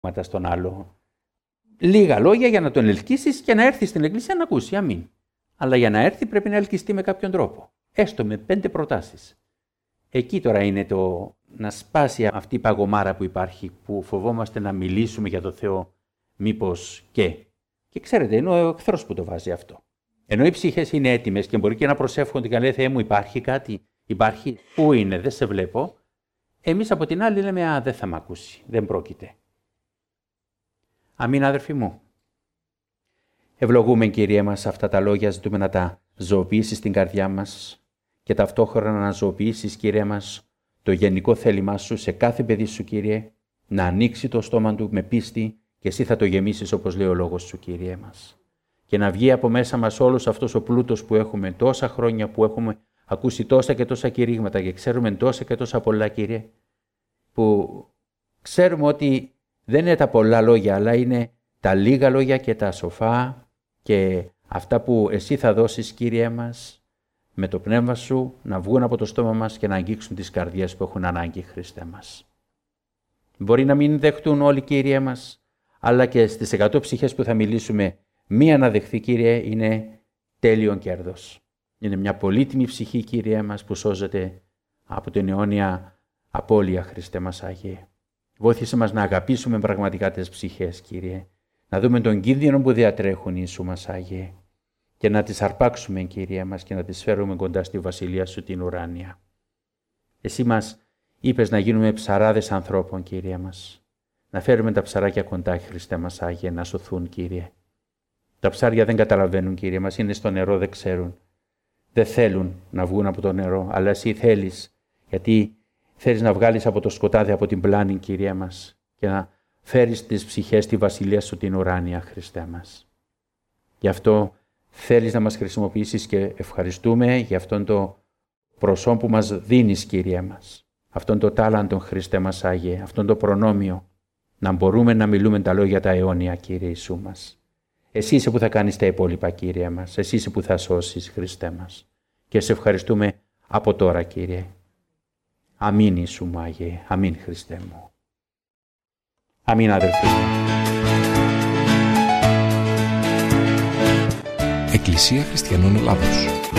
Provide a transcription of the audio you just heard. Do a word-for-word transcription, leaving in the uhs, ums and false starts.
στον άλλο. Λίγα λόγια για να τον ελκύσεις και να έρθει στην εκκλησία να ακούσει. Αμήν. Αλλά για να έρθει πρέπει να ελκυστεί με κάποιον τρόπο. Έστω με πέντε προτάσεις. Εκεί τώρα είναι το να σπάσει αυτή η παγωμάρα που υπάρχει, που φοβόμαστε να μιλήσουμε για το Θεό, μήπως και. Και ξέρετε, είναι ο εχθρός που το βάζει αυτό. Ενώ οι ψυχές είναι έτοιμες και μπορεί και να προσεύχονται και να λέει Θεέ μου, υπάρχει κάτι, υπάρχει. Πού είναι, δεν σε βλέπω. Εμείς από την άλλη λέμε Α, δεν θα μ' ακούσει, δεν πρόκειται. Αμήν, αδερφοί μου. Ευλογούμε, Κύριε μας, αυτά τα λόγια, ζητούμε να τα ζωοποιήσεις στην καρδιά μας και ταυτόχρονα να ζωοποιήσεις, Κύριε μας, το γενικό θέλημά σου σε κάθε παιδί σου, Κύριε, να ανοίξει το στόμα του με πίστη και εσύ θα το γεμίσεις όπως λέει ο λόγος σου, Κύριε μας. Και να βγει από μέσα μας όλος αυτός ο πλούτος που έχουμε τόσα χρόνια, που έχουμε ακούσει τόσα και τόσα κηρύγματα και ξέρουμε τόσα και τόσα πολλά, Κύριε, που ξέρουμε ότι δεν είναι τα πολλά λόγια, αλλά είναι τα λίγα λόγια και τα σοφά και αυτά που εσύ θα δώσεις, Κύριε μας, με το πνεύμα σου να βγουν από το στόμα μας και να αγγίξουν τις καρδιές που έχουν ανάγκη, Χριστέ μας. Μπορεί να μην δεχτούν όλοι, Κύριε μας, αλλά και στις εκατό ψυχές που θα μιλήσουμε, μία να δεχθεί, Κύριε, είναι τέλειον κέρδος. Είναι μια πολύτιμη ψυχή, Κύριε μας, που σώζεται από την αιώνια απώλεια, Χριστέ μας Άγιε. Βόηθησε μας να αγαπήσουμε πραγματικά τις ψυχές, Κύριε, να δούμε τον κίνδυνο που διατρέχουν, Ιησού μας Άγιε, και να τις αρπάξουμε, Κύριε μας, και να τις φέρουμε κοντά στη Βασιλεία σου την ουράνια. Εσύ μας είπες να γίνουμε ψαράδες ανθρώπων, Κύριε μας, να φέρουμε τα ψαράκια κοντά, Χριστέ μας Άγιε, να σωθούν, Κύριε. Τα ψάρια δεν καταλαβαίνουν, Κύριε μας, είναι στο νερό, δεν ξέρουν. Δεν θέλουν να βγουν από το νερό, αλλά εσύ θέλεις, γιατί θέλεις να βγάλεις από το σκοτάδι, από την πλάνη, Κύριε μας, και να φέρεις τις ψυχές στη Βασιλεία σου την ουράνια, Χριστέ μας. Γι' αυτό θέλεις να μας χρησιμοποιήσεις και ευχαριστούμε για αυτόν το προσόν που μας δίνεις, Κύριε μας. Αυτόν το τάλαντο, Χριστέ μας Άγιε, αυτόν το προνόμιο, να μπορούμε να μιλούμε τα λόγια τα αιώνια, Κύριε Ιησού μας. Εσύ είσαι που θα κάνεις τα υπόλοιπα, Κύριε μας. Εσύ είσαι που θα σώσεις, Χριστέ μας. Και σε ευχαριστούμε από τώρα, Κύριε. Αμήν, Ιησού μου, Άγιε. Αμήν, Χριστέ μου. Αμήν, αδελφοί μου. Εκκλησία Χριστιανών Ελλάδος.